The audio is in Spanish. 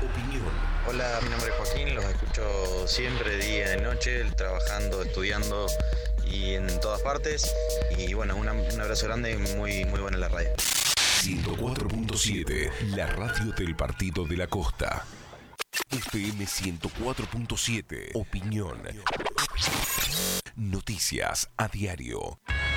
Opinión. Hola, mi nombre es Joaquín, los escucho siempre, día y noche, trabajando, estudiando y en todas partes. Y bueno, un abrazo grande y muy buena la radio. 104.7, la radio del Partido de la Costa. FM 104.7, opinión. Noticias a diario.